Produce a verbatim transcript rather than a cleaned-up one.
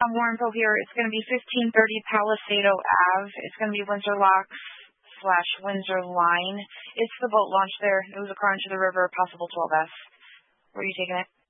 Um, more info here. It's going to be fifteen thirty Palisado Ave. It's going to be Windsor Locks slash Windsor Line. It's the boat launch there. It was a car into the river, possible twelve S. Where are you taking it?